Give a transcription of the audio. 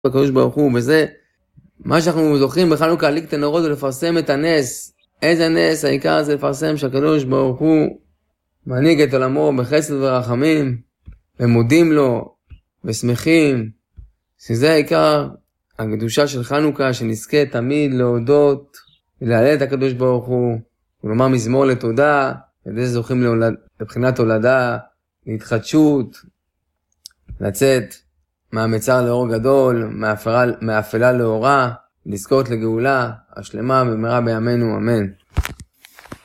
בקדוש ברוך הוא, וזה מה שאנחנו זוכרים בחנוכה, להדליק את הנרות ולפרסם את הנס. איזה נס? העיקר זה לפרסם שהקדוש ברוך הוא מנהיג את עולמו בחסד ורחמים, ומודים לו ושמחים, שזה העיקר הקדושה של חנוכה, שנזכה תמיד להודות ולהלל את הקדוש ברוך הוא, ולומר מזמור לתודה, כדי שזוכים לבחינת הולדה, להתחדשות, לצאת מהמצר לאור גדול, מאפלה לאורה, לזכות לגאולה השלמה במהרה בימינו, אמן.